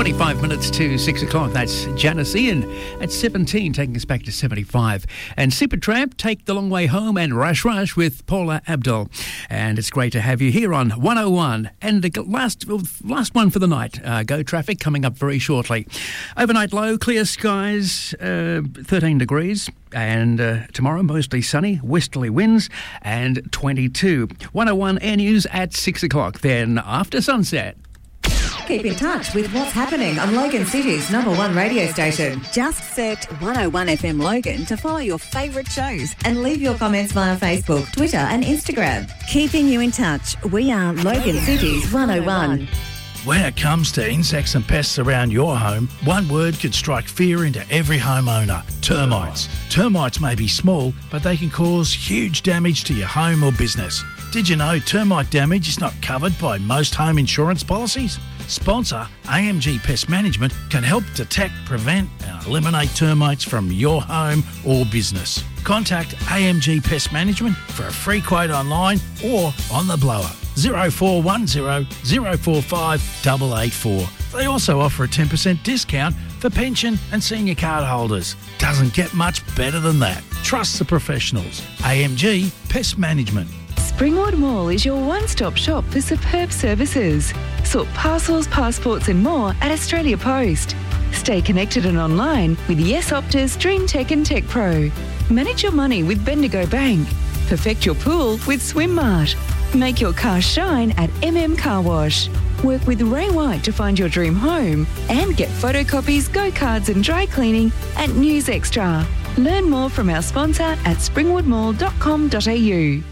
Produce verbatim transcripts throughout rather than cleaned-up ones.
twenty-five minutes to six o'clock. That's Janice Ian at seventeen, taking us back to seventy-five. And Supertramp, Take the Long Way Home, and Rush Rush with Paula Abdul. And it's great to have you here on one oh one. And the last last one for the night, uh, Go Traffic, coming up very shortly. Overnight low, clear skies, uh, thirteen degrees. And uh, tomorrow, mostly sunny, westerly winds, and twenty-two. one oh one Air News at six o'clock. Then after sunset. Keep in touch with what's happening on Logan City's number one radio station. Just search one oh one F M Logan to follow your favourite shows. And leave your comments via Facebook, Twitter and Instagram. Keeping you in touch, we are Logan City's one oh one. When it comes to insects and pests around your home, one word could strike fear into every homeowner: termites. Termites may be small, but they can cause huge damage to your home or business. Did you know termite damage is not covered by most home insurance policies? Sponsor A M G Pest Management can help detect, prevent and eliminate termites from your home or business. Contact A M G Pest Management for a free quote online or on the blower. zero four one zero zero four five eight eight four. They also offer a ten percent discount for pension and senior card holders. Doesn't get much better than that. Trust the professionals. A M G Pest Management. Springwood Mall is your one-stop shop for superb services. Sort parcels, passports and more at Australia Post. Stay connected and online with Yes Optus, Dream Tech and Tech Pro. Manage your money with Bendigo Bank. Perfect your pool with SwimMart. Make your car shine at M M Car Wash. Work with Ray White to find your dream home and get photocopies, go cards and dry cleaning at News Extra. Learn more from our sponsor at springwood mall dot com dot a u.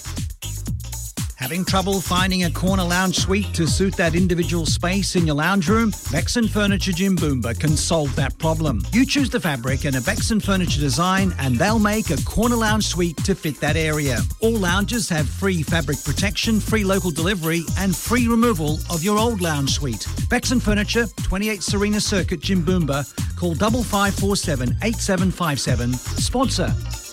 Having trouble finding a corner lounge suite to suit that individual space in your lounge room? Vexon Furniture Jimboomba can solve that problem. You choose the fabric and a Vexon Furniture design and they'll make a corner lounge suite to fit that area. All lounges have free fabric protection, free local delivery and free removal of your old lounge suite. Vexon Furniture, twenty-eight Serena Circuit, Jimboomba. Call five five four seven eight seven five seven. Sponsor.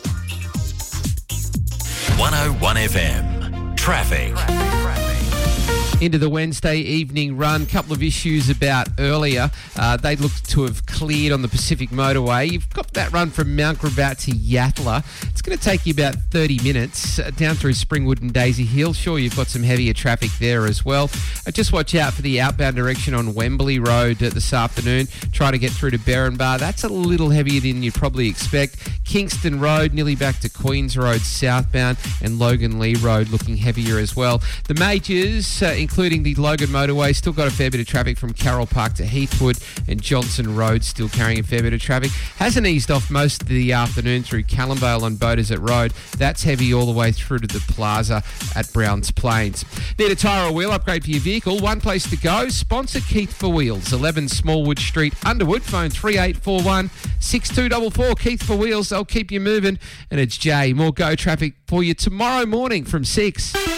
one oh one F M. Traffic. Into the Wednesday evening run. Couple of issues about earlier. Uh, they look to have cleared on the Pacific Motorway. You've got that run from Mount Gravatt to Yatala. It's going to take you about thirty minutes uh, down through Springwood and Daisy Hill. Sure, you've got some heavier traffic there as well. Uh, just watch out for the outbound direction on Wembley Road uh, this afternoon. Try to get through to Berrinbar. That's a little heavier than you'd probably expect. Kingston Road, nearly back to Queens Road southbound, and Logan Lee Road looking heavier as well. The majors, uh, including the Logan Motorway, still got a fair bit of traffic from Carroll Park to Heathwood, and Johnson Road still carrying a fair bit of traffic. Hasn't eased off most of the afternoon through Callumvale and Beaudesert Road. That's heavy all the way through to the plaza at Browns Plains. Need a tyre or wheel upgrade for your vehicle? One place to go. Sponsor Keith for Wheels, eleven Smallwood Street, Underwood. Phone three eight four one six two four four. Keith for Wheels, they'll keep you moving. And it's Jay. More Go Traffic for you tomorrow morning from six.